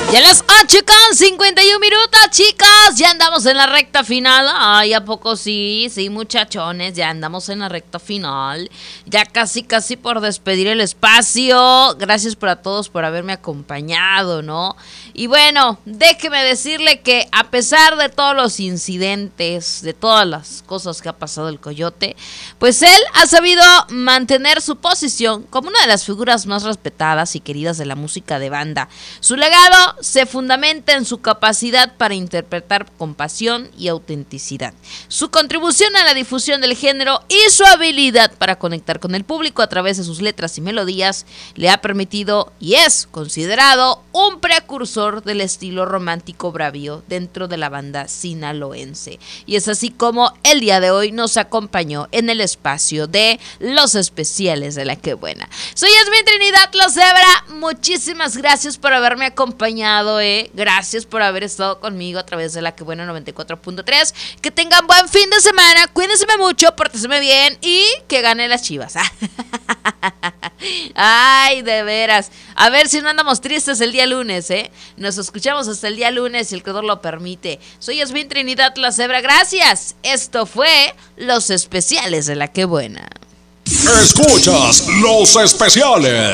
Ya las 8:51, chicos. Ya andamos en la recta final. Ay, ¿a poco sí? Sí, muchachones, ya andamos en la recta final. Ya casi por despedir el espacio. Gracias a todos por haberme acompañado, ¿no? Y bueno, déjeme decirle que a pesar de todos los incidentes, de todas las cosas que ha pasado el Coyote, pues él ha sabido mantener su posición como una de las figuras más respetadas y queridas de la música de banda. Su legado se fundamenta en su capacidad para interpretar con pasión y autenticidad, su contribución a la difusión del género y su habilidad para conectar con el público a través de sus letras y melodías le ha permitido y es considerado un precursor del estilo romántico bravío dentro de la banda sinaloense. Y es así como el día de hoy nos acompañó en el espacio de Los Especiales de La Que Buena. Soy Yasmín Trinidad Lozebra, muchísimas gracias por haberme acompañado, gracias por haber estado conmigo a través de La Que Buena 94.3. Que tengan buen fin de semana, cuídense mucho, pórtenseme bien y que ganen las Chivas. Ay, de veras. A ver si no andamos tristes el día lunes, Nos escuchamos hasta el día lunes si el creador lo permite. Soy Yasmín Trinidad Lozebra, gracias. Esto fue Los Especiales de La Que Buena. Escuchas Los Especiales.